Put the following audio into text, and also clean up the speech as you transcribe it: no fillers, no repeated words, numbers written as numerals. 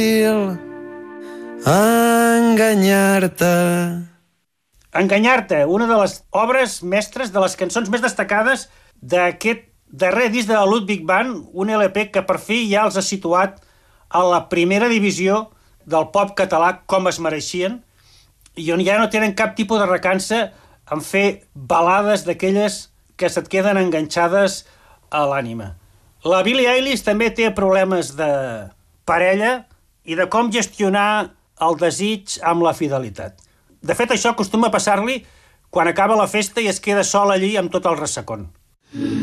enganyar-te. Enganyar-te, una de les obres mestres, de les cançons més destacades d'aquest darrer disc de la Ludwig Band, un LP que per fi ja els ha situat a la primera divisió del pop català com es mereixien, i on ja no tenen cap tipus de recança en fer balades d'aquelles que se't queden enganxades a l'ànima. La Billie Eilish també té problemes de parella i de com gestionar el desig amb la fidelitat. De fet, això acostuma a passar-li quan acaba la festa i es queda sol allí amb tot el ressacón.